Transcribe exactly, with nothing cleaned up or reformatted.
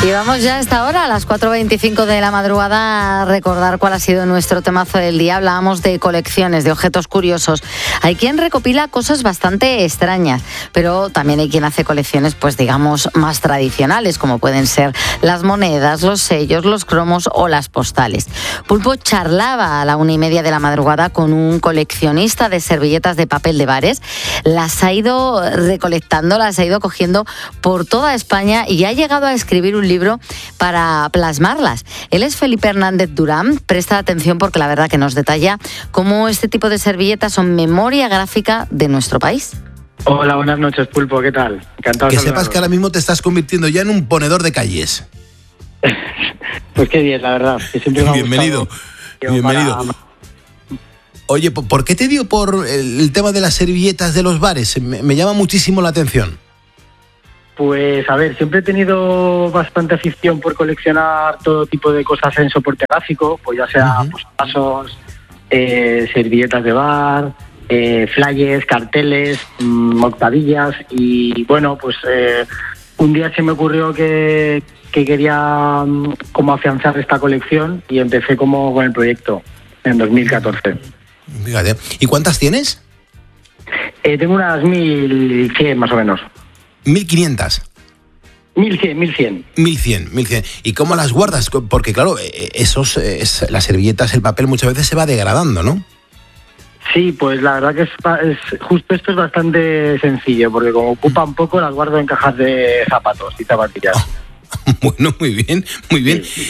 Y vamos ya a esta hora, a las cuatro veinticinco de la madrugada, a recordar cuál ha sido nuestro temazo del día. Hablábamos de colecciones, de objetos curiosos. Hay quien recopila cosas bastante extrañas, pero también hay quien hace colecciones, pues digamos, más tradicionales, como pueden ser las monedas, los sellos, los cromos o las postales. Pulpo charlaba a la una y media de la madrugada con un coleccionista de servilletas de papel de bares. Las ha ido recolectando, las ha ido cogiendo por toda España y ha llegado a escribir un libro para plasmarlas. Él es Felipe Hernández Durán. Presta atención porque la verdad que nos detalla cómo este tipo de servilletas son memoria gráfica de nuestro país. Hola, buenas noches, Pulpo, ¿qué tal? Encantado. Que sepas que ahora mismo te estás convirtiendo ya en un ponedor de calles. Pues qué bien, la verdad. Que siempre me ha Bienvenido, gustado. bienvenido. Para... Oye, ¿por qué te dio por el, el tema de las servilletas de los bares? Me, me llama muchísimo la atención. Pues a ver, siempre he tenido bastante afición por coleccionar todo tipo de cosas en soporte gráfico, pues ya sea uh-huh. pues, vasos, eh, servilletas de bar, eh, flyers, carteles, mmm, octavillas y bueno, pues eh, un día se me ocurrió que, que quería um, como afianzar esta colección y empecé como con el proyecto en dos mil catorce. Fíjate. ¿Y cuántas tienes? Eh, tengo unas mil cien más o menos. ¿mil quinientas? mil cien, mil cien. mil cien, mil cien. ¿Y cómo las guardas? Porque claro, esos, es, las servilletas, el papel muchas veces se va degradando, ¿no? Sí, pues la verdad que es, es justo esto es bastante sencillo, porque como ocupa un poco las guardo en cajas de zapatos y zapatillas. Bueno, muy bien, muy bien. Sí.